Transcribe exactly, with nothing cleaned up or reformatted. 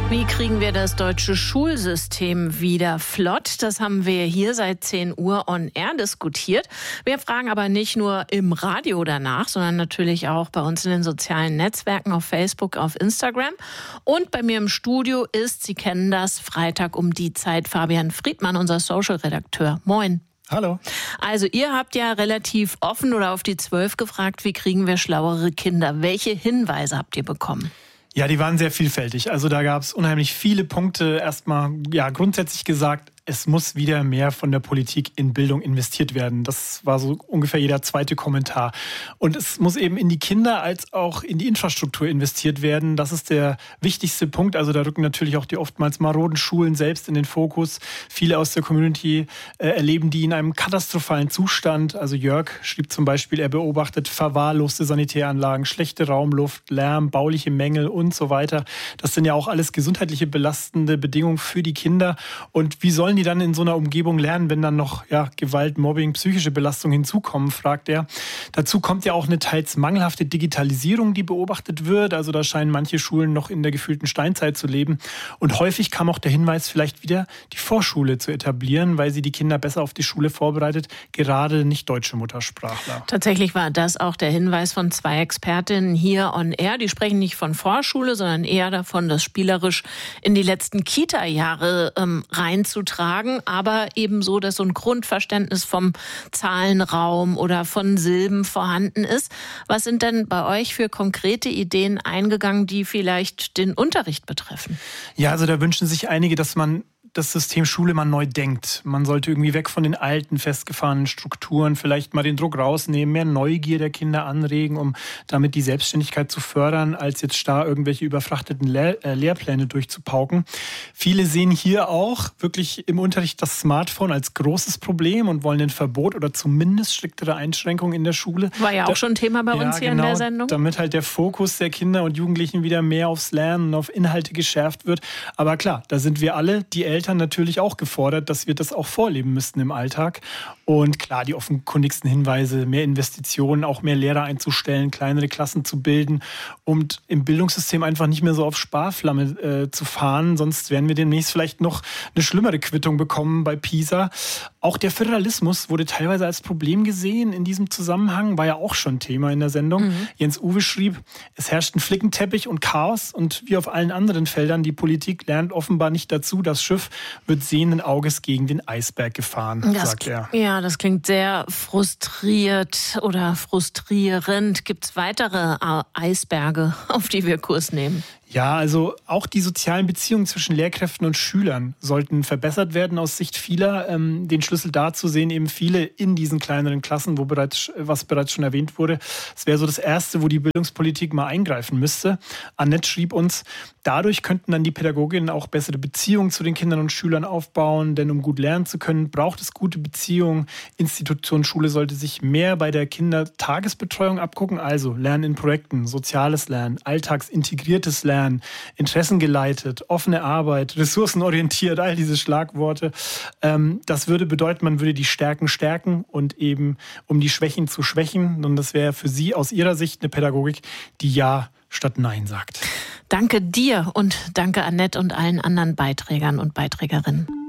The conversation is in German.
Wie kriegen wir das deutsche Schulsystem wieder flott? Das haben wir hier seit zehn Uhr on air diskutiert. Wir fragen aber nicht nur im Radio danach, sondern natürlich auch bei uns in den sozialen Netzwerken, auf Facebook, auf Instagram. Und bei mir im Studio ist, Sie kennen das, Freitag um die Zeit, Fabian Friedmann, unser Social-Redakteur. Moin. Hallo. Also ihr habt ja relativ offen oder auf die Zwölf gefragt, wie kriegen wir schlauere Kinder? Welche Hinweise habt ihr bekommen? Ja, die waren sehr vielfältig. Also da gab es unheimlich viele Punkte. Erstmal, ja, grundsätzlich gesagt, es muss wieder mehr von der Politik in Bildung investiert werden. Das war so ungefähr jeder zweite Kommentar. Und es muss eben in die Kinder als auch in die Infrastruktur investiert werden. Das ist der wichtigste Punkt. Also da rücken natürlich auch die oftmals maroden Schulen selbst in den Fokus. Viele aus der Community äh, erleben die in einem katastrophalen Zustand. Also Jörg schrieb zum Beispiel, er beobachtet verwahrloste Sanitäranlagen, schlechte Raumluft, Lärm, bauliche Mängel und so weiter. Das sind ja auch alles gesundheitliche belastende Bedingungen für die Kinder. Und wie sollen die dann in so einer Umgebung lernen, wenn dann noch ja, Gewalt, Mobbing, psychische Belastung hinzukommen, fragt er. Dazu kommt ja auch eine teils mangelhafte Digitalisierung, die beobachtet wird. Also da scheinen manche Schulen noch in der gefühlten Steinzeit zu leben. Und häufig kam auch der Hinweis, vielleicht wieder die Vorschule zu etablieren, weil sie die Kinder besser auf die Schule vorbereitet, gerade nicht deutsche Muttersprachler. Tatsächlich war das auch der Hinweis von zwei Expertinnen hier on air. Die sprechen nicht von Vorschule, sondern eher davon, das spielerisch in die letzten Kita-Jahre ähm, reinzutragen. Aber eben so, dass so ein Grundverständnis vom Zahlenraum oder von Silben vorhanden ist. Was sind denn bei euch für konkrete Ideen eingegangen, die vielleicht den Unterricht betreffen? Ja, also da wünschen sich einige, dass man das System Schule mal neu denkt. Man sollte irgendwie weg von den alten, festgefahrenen Strukturen, vielleicht mal den Druck rausnehmen, mehr Neugier der Kinder anregen, um damit die Selbstständigkeit zu fördern, als jetzt starr irgendwelche überfrachteten Lehr- äh, Lehrpläne durchzupauken. Viele sehen hier auch wirklich im Unterricht das Smartphone als großes Problem und wollen ein Verbot oder zumindest striktere Einschränkungen in der Schule. War ja auch da, schon Thema bei uns ja, hier genau, in der Sendung. Damit halt der Fokus der Kinder und Jugendlichen wieder mehr aufs Lernen und auf Inhalte geschärft wird. Aber klar, da sind wir alle, die Eltern, natürlich auch gefordert, dass wir das auch vorleben müssten im Alltag. Und klar, die offenkundigsten Hinweise, mehr Investitionen, auch mehr Lehrer einzustellen, kleinere Klassen zu bilden und im Bildungssystem einfach nicht mehr so auf Sparflamme äh, zu fahren. Sonst werden wir demnächst vielleicht noch eine schlimmere Quittung bekommen bei PISA. Auch der Föderalismus wurde teilweise als Problem gesehen in diesem Zusammenhang, war ja auch schon Thema in der Sendung. Mhm. Jens Uwe schrieb, es herrscht ein Flickenteppich und Chaos und wie auf allen anderen Feldern, die Politik lernt offenbar nicht dazu. Das Schiff wird sehenden Auges gegen den Eisberg gefahren, das, sagt er. Ja, das klingt sehr frustriert oder frustrierend. Gibt es weitere Eisberge, auf die wir Kurs nehmen? Ja, also auch die sozialen Beziehungen zwischen Lehrkräften und Schülern sollten verbessert werden aus Sicht vieler. Ähm, den Schlüssel dazu sehen eben viele in diesen kleineren Klassen, wo bereits, was bereits schon erwähnt wurde. Es wäre so das Erste, wo die Bildungspolitik mal eingreifen müsste. Annette schrieb uns, dadurch könnten dann die Pädagoginnen auch bessere Beziehungen zu den Kindern und Schülern aufbauen, denn um gut lernen zu können, braucht es gute Beziehungen. Institution Schule sollte sich mehr bei der Kindertagesbetreuung abgucken, also Lernen in Projekten, soziales Lernen, alltagsintegriertes Lernen, interessengeleitet, offene Arbeit, ressourcenorientiert, all diese Schlagworte. Ähm, das würde bedeuten, man würde die Stärken stärken und eben um die Schwächen zu schwächen. Und das wäre für Sie aus Ihrer Sicht eine Pädagogik, die Ja statt Nein sagt. Danke dir und danke Annette und allen anderen Beiträgern und Beiträgerinnen.